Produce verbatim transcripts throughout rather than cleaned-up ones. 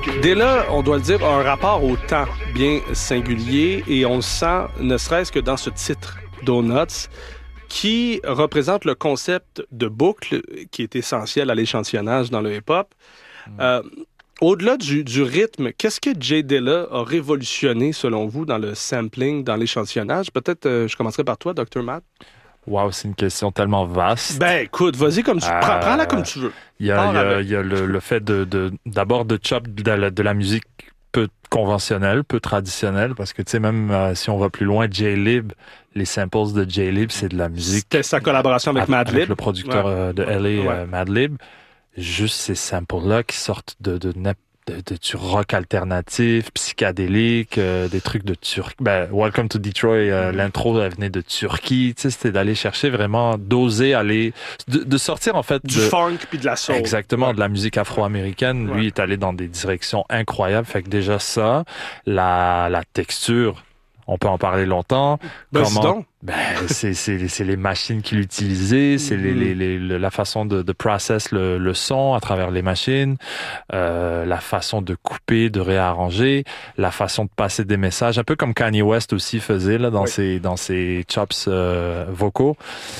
Dilla, on doit le dire, a un rapport au temps bien singulier et on le sent ne serait-ce que dans ce titre, Donuts, qui représente le concept de boucle qui est essentiel à l'échantillonnage dans le hip-hop. Mm. Euh, au-delà du, du rythme, qu'est-ce que J Dilla a révolutionné selon vous dans le sampling, dans l'échantillonnage? Peut-être euh, je commencerai par toi, docteur Matt. Wow, c'est une question tellement vaste. Ben écoute, vas-y comme tu euh, prends, prends-la comme tu veux. Il y a, y a, y a le, le fait de, de d'abord de chop de la, de la musique peu conventionnelle, peu traditionnelle, parce que tu sais même euh, si on va plus loin, J-Lib, les samples de J-Lib, c'est de la musique. C'était sa collaboration avec, avec Madlib, avec le producteur ouais. euh, de L A, ouais. euh, Madlib. Juste ces samples-là qui sortent de de, de De, de, du rock alternatif, psychédélique, euh, des trucs de Turquie. Ben, Welcome to Detroit, euh, mm-hmm. l'intro, elle venait de Turquie. Tu sais, c'était d'aller chercher vraiment, d'oser aller, de, de sortir en fait du de, funk puis de la soul. Exactement, ouais. de la musique afro-américaine. Ouais. Lui est allé dans des directions incroyables. Fait que déjà ça, la la texture. On peut en parler longtemps. Ben, Comment ben, c'est, c'est, c'est les machines qu'il utilisait, c'est mm-hmm. les, les, les, la façon de, de process le, le son à travers les machines, euh, la façon de couper, de réarranger, la façon de passer des messages, un peu comme Kanye West aussi faisait là dans oui. ses dans ses chops euh, vocaux.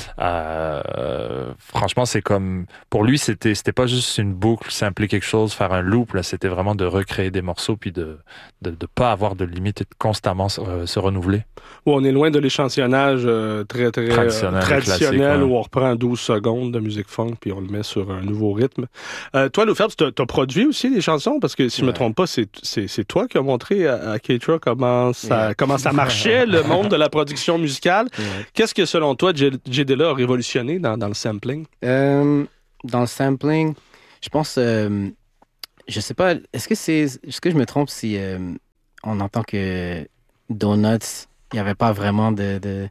Euh, franchement, c'est comme pour lui, c'était c'était pas juste une boucle, sampler quelque chose, faire un loop là, c'était vraiment de recréer des morceaux puis de de, de pas avoir de limite et de constamment euh, se renouveler. Où on est loin de l'échantillonnage euh, très, très traditionnel, euh, traditionnel ouais. où on reprend douze secondes de musique funk puis on le met sur un nouveau rythme. Euh, toi, Lou Phelps, tu as produit aussi des chansons parce que si ouais. je me trompe pas, c'est, c'est, c'est toi qui as montré à, à Keitra comment ça, yeah. comment ça marchait, le monde de la production musicale. Yeah. Qu'est-ce que, selon toi, J. Dilla a révolutionné dans, dans le sampling? Euh, dans le sampling, je pense... Euh, je sais pas, est-ce que c'est... Est-ce que je me trompe si euh, on entend que Donuts... Il n'y avait pas vraiment de, de,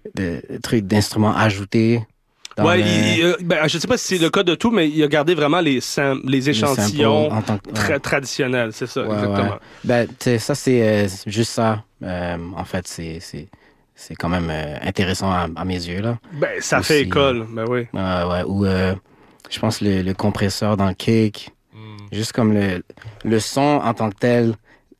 de trucs d'instruments ajoutés. Ouais, le... il, il, ben, je ne sais pas si c'est le cas de tout, mais il a gardé vraiment les, sam- les échantillons les que, tra- ouais. traditionnels, c'est ça, ouais, exactement. Ouais. Ben, ça, c'est euh, juste ça. Euh, en fait, c'est, c'est, c'est quand même euh, intéressant à, à mes yeux, là. Ben, ça Aussi, fait école, ben oui. Euh, ouais, ou euh, je pense le, le compresseur dans le kick, mm. juste comme le, le son en tant que tel.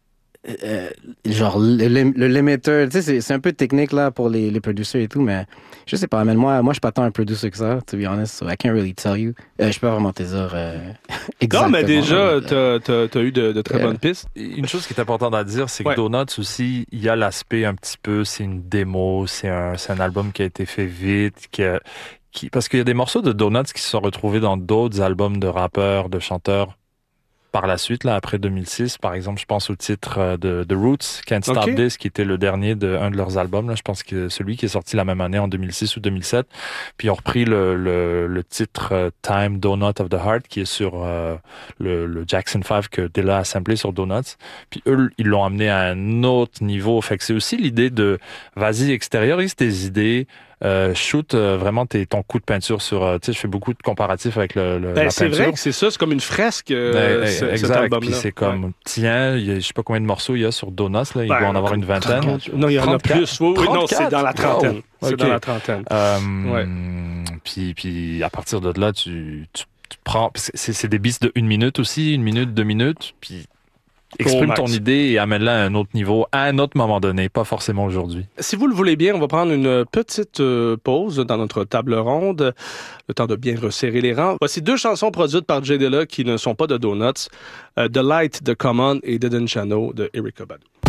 Euh, genre le, le, le limiter, tu sais, c'est, c'est un peu technique là pour les, les producers et tout, mais je sais pas, mais moi, moi je suis pas tant un producer que ça, to be honest, so I can't really tell you. Euh, je peux pas vraiment te dire euh, exactement. Non, mais déjà, t'as, t'as, t'as eu de, de très euh, bonnes pistes. Une chose qui est importante à dire, c'est que ouais. Donuts aussi, il y a l'aspect un petit peu, c'est une démo, c'est un, c'est un album qui a été fait vite, qui a, qui, parce qu'il y a des morceaux de Donuts qui se sont retrouvés dans d'autres albums de rappeurs, de chanteurs. Par la suite, là, après deux mille six, par exemple, je pense au titre de The Roots, Can't Stop okay. This, qui était le dernier de un de leurs albums. Là, je pense que celui qui est sorti la même année, en deux mille six ou deux mille sept. Puis ils ont repris le, le, le titre Time Donut of the Heart, qui est sur euh, le, le Jackson five que Dilla a samplé sur Donuts. Puis eux, ils l'ont amené à un autre niveau. Fait que c'est aussi l'idée de, vas-y, extériorise tes idées, Euh, shoot euh, vraiment tes, ton coup de peinture sur... Euh, tu sais, je fais beaucoup de comparatifs avec le, le ben, la c'est peinture. C'est vrai que c'est ça, c'est comme une fresque, euh, ben, c- exact. cet album-là. Puis c'est comme, ouais. tiens, y a, je sais pas combien de morceaux il y a sur Donuts, là, il ben, doit en avoir une vingtaine. trente-quatre Non, il y en a plus. Oui, oui, non, c'est dans la trentaine. Wow. C'est okay. dans la trentaine. Euh, ouais. Puis, puis à partir de là, tu, tu, tu prends... C'est, c'est des beats de une minute aussi, une minute, deux minutes, puis... Exprime ton idée et amène-la à un autre niveau, à un autre moment donné, pas forcément aujourd'hui. Si vous le voulez bien, on va prendre une petite pause dans notre table ronde, le temps de bien resserrer les rangs. Voici deux chansons produites par J Dilla qui ne sont pas de Donuts, uh, The Light de Common et Didn't Ya Know de Erykah Badu.